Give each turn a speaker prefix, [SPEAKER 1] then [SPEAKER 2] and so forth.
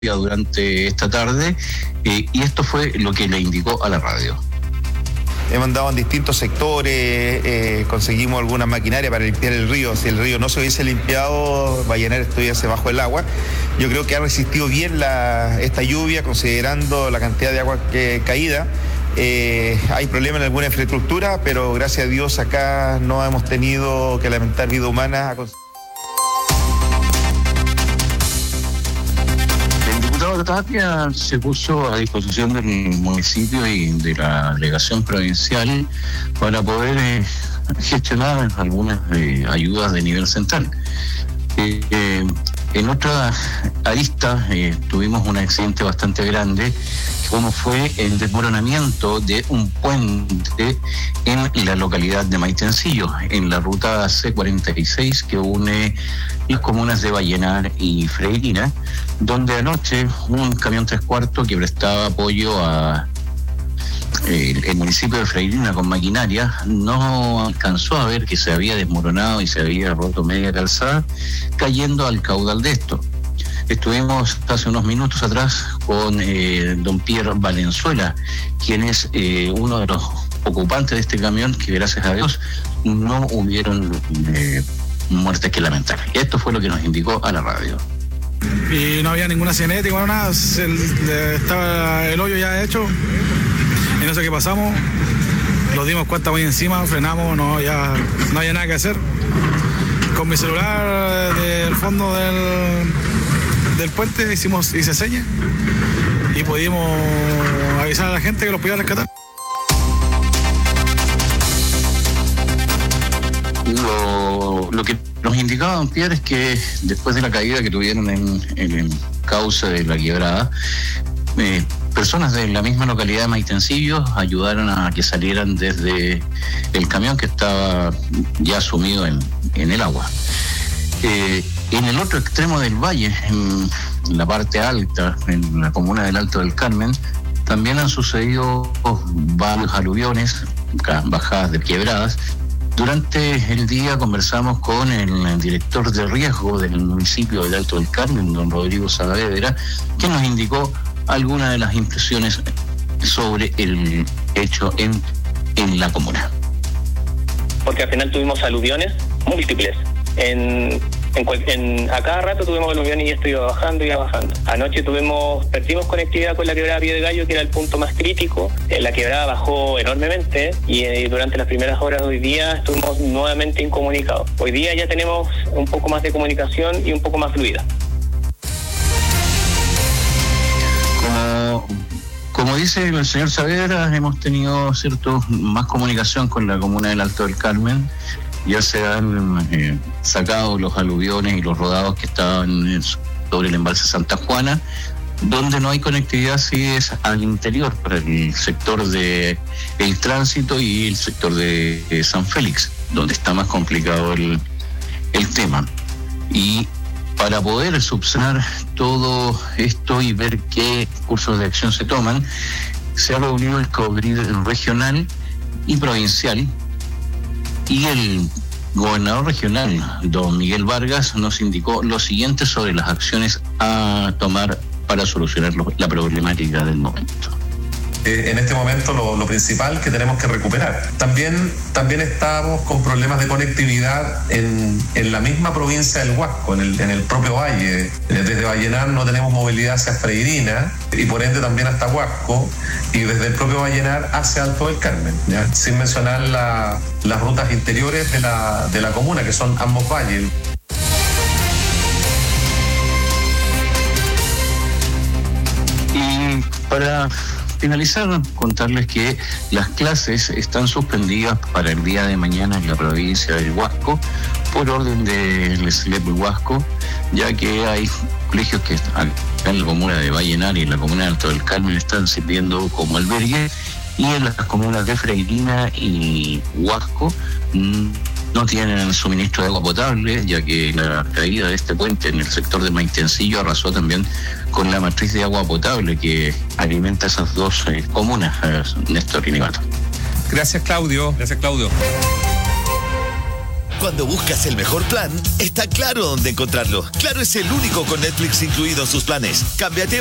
[SPEAKER 1] durante esta tarde, y esto fue lo que le indicó a la radio.
[SPEAKER 2] Hemos andado en distintos sectores, conseguimos alguna maquinaria para limpiar el río. Si el río no se hubiese limpiado, Vallenar estuviese bajo el agua. Yo creo que ha resistido bien esta lluvia, considerando la cantidad de agua caída. Hay problemas en alguna infraestructura, pero gracias a Dios acá no hemos tenido que lamentar vida humana.
[SPEAKER 1] Tapia se puso a disposición del municipio y de la delegación provincial para poder gestionar algunas ayudas de nivel central. En otra arista tuvimos un accidente bastante grande, como fue el desmoronamiento de un puente en la localidad de Maitencillo, en la ruta C46 que une las comunas de Vallenar y Freirina, donde anoche un camión 3/4 que prestaba apoyo a el municipio de Freirina con maquinaria no alcanzó a ver que se había desmoronado y se había roto media calzada, cayendo al caudal de esto. Estuvimos hace unos minutos atrás con don Pierre Valenzuela, quien es uno de los ocupantes de este camión, que gracias a Dios no hubieron muertes que lamentar. Esto fue lo que nos indicó a la radio.
[SPEAKER 3] Y no había ninguna cinética, bueno, nada, estaba el hoyo ya hecho, y no sé qué pasamos, nos dimos cuenta muy encima, frenamos, no había nada que hacer. Con mi celular del fondo del puente hice señas y pudimos avisar a la gente que los podía rescatar.
[SPEAKER 1] Lo que nos indicaba don Pierre es que después de la caída que tuvieron en el cauce de la quebrada, personas de la misma localidad de Maitencillo ayudaron a que salieran desde el camión que estaba ya sumido en el agua. En el otro extremo del valle, en la parte alta, en la comuna del Alto del Carmen, también han sucedido varios aluviones, bajadas de quebradas. Durante el día conversamos con el director de riesgo del municipio del Alto del Carmen, don Rodrigo Saavedra, que nos indicó algunas de las impresiones sobre el hecho en la comuna.
[SPEAKER 4] Porque al final tuvimos aluviones múltiples. A cada rato tuvimos aluviones y esto iba bajando. Anoche perdimos conectividad con la quebrada Pie de Gallo, que era el punto más crítico. La quebrada bajó enormemente y durante las primeras horas de hoy día estuvimos nuevamente incomunicados. Hoy día ya tenemos un poco más de comunicación y un poco más fluida.
[SPEAKER 1] Como dice el señor Saavedra, hemos tenido más comunicación con la comuna del Alto del Carmen. Ya se han sacado los aluviones y los rodados que estaban sobre el embalse Santa Juana. Donde no hay conectividad sí es al interior, para el sector de el tránsito y el sector de San Félix, donde está más complicado el tema. Y para poder subsanar todo esto y ver qué cursos de acción se toman, se ha reunido el Cabildo regional y provincial, y el gobernador regional, don Miguel Vargas, nos indicó lo siguiente sobre las acciones a tomar para solucionar la problemática del momento.
[SPEAKER 5] En este momento lo principal que tenemos que recuperar. También estamos con problemas de conectividad en la misma provincia del Huasco, en el propio valle. Desde Vallenar no tenemos movilidad hacia Freirina y por ende también hasta Huasco, y desde el propio Vallenar hacia Alto del Carmen, ¿ya? Sin mencionar las rutas interiores de la comuna, que son ambos valles.
[SPEAKER 1] Y para finalizar, contarles que las clases están suspendidas para el día de mañana en la provincia del Huasco por orden del SLEP Huasco, ya que hay colegios que están en la comuna de Vallenar y en la comuna de Alto del Carmen están sirviendo como albergue, y en las comunas de Freirina y Huasco no tienen suministro de agua potable, ya que la caída de este puente en el sector de Maitencillo arrasó también con la matriz de agua potable que alimenta esas dos comunas, Néstor y Nivato.
[SPEAKER 6] Gracias, Claudio. Cuando buscas el mejor plan, está claro dónde encontrarlo. Claro es el único con Netflix incluido en sus planes. Cámbiate